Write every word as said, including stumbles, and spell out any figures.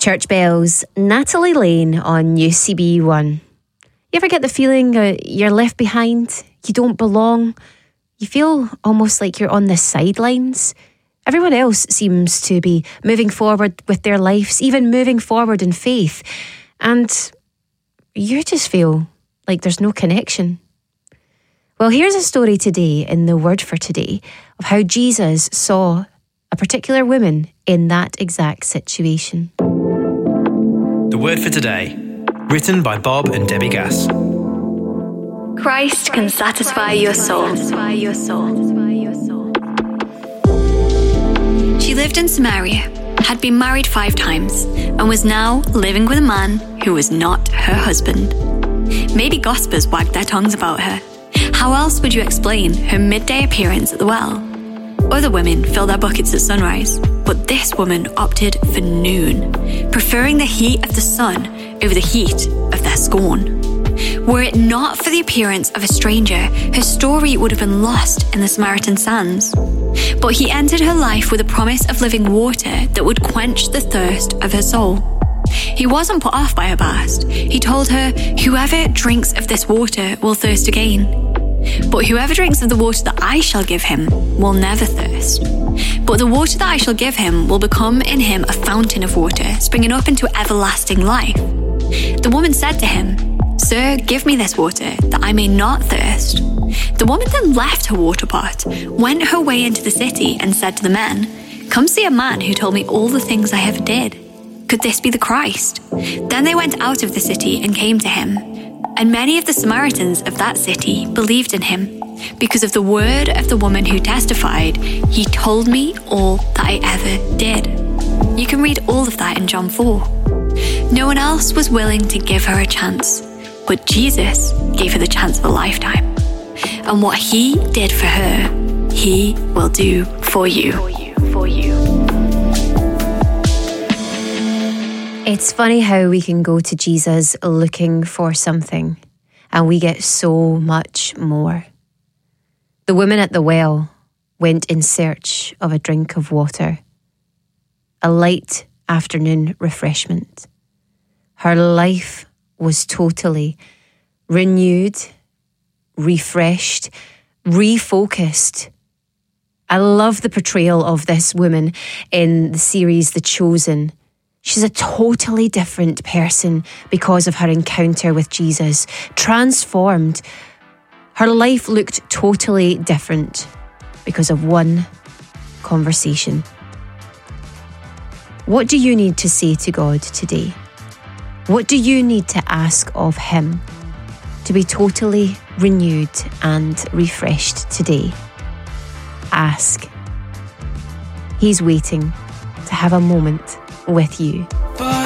Church Bells, Natalie Lane on U C B one. You ever get the feeling uh, you're left behind? You don't belong? You feel almost like you're on the sidelines? Everyone else seems to be moving forward with their lives, even moving forward in faith. And you just feel like there's no connection. Well, here's a story today in the Word for Today of how Jesus saw a particular woman in that exact situation. The Word for Today, written by Bob and Debbie Gass. Christ can satisfy your soul. She lived in Samaria, had been married five times, and was now living with a man who was not her husband. Maybe gossipers wagged their tongues about her. How else would you explain her midday appearance at the well? Other women fill their buckets at sunrise, but this woman opted for noon, preferring the heat of the sun over the heat of their scorn. Were it not for the appearance of a stranger, her story would have been lost in the Samaritan sands. But he entered her life with a promise of living water that would quench the thirst of her soul. He wasn't put off by her past. He told her, "Whoever drinks of this water will thirst again. But whoever drinks of the water that I shall give him will never thirst. But the water that I shall give him will become in him a fountain of water, springing up into everlasting life." The woman said to him, "Sir, give me this water, that I may not thirst." The woman then left her water pot, went her way into the city, and said to the men, "Come see a man who told me all the things I ever did. Could this be the Christ?" Then they went out of the city and came to him. And many of the Samaritans of that city believed in him, because of the word of the woman who testified, "He told me all that I ever did." You can read all of that in John four. No one else was willing to give her a chance, but Jesus gave her the chance of a lifetime. And what he did for her, he will do for you. For you. It's funny how we can go to Jesus looking for something and we get so much more. The woman at the well went in search of a drink of water, a light afternoon refreshment. Her life was totally renewed, refreshed, refocused. I love the portrayal of this woman in the series The Chosen. She's a totally different person because of her encounter with Jesus, transformed. Her life looked totally different because of one conversation. What do you need to say to God today? What do you need to ask of him to be totally renewed and refreshed today? Ask. He's waiting to have a moment with you.